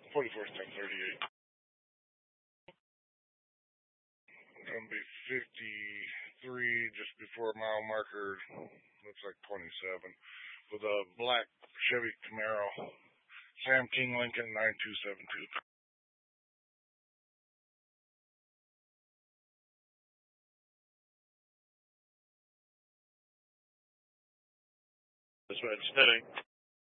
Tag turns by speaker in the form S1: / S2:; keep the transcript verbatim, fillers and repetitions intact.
S1: forty-fourth, ten thirty-eight. Gonna be fifty-three just before mile marker. Looks like twenty-seven. With a black Chevy Camaro. Sam King Lincoln nine two seven two.
S2: This way it's spinning.